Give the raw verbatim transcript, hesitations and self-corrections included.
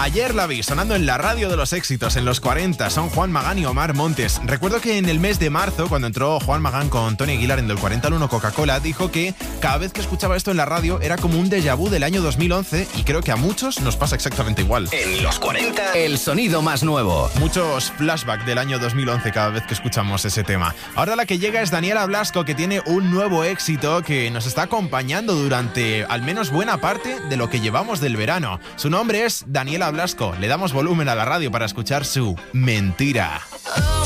Ayer la vi sonando en la radio de los éxitos, en los cuarenta. Son Juan Magán y Omar Montes. Recuerdo que en el mes de marzo, cuando entró Juan Magán con Tony Aguilar en Del cuarenta al uno Coca-Cola, dijo que cada vez que escuchaba esto en la radio era como un déjà vu del año dos mil once, y creo que a muchos nos pasa exactamente igual. En los cuarenta, el sonido más nuevo. Muchos flashbacks del año dos mil once cada vez que escuchamos ese tema. Ahora la que llega es Daniela Blasco, que tiene un nuevo éxito que nos está acompañando durante al menos buena parte de lo que llevamos del verano. Su nombre es Daniela Blasco. Le damos volumen a la radio para escuchar su Mentira.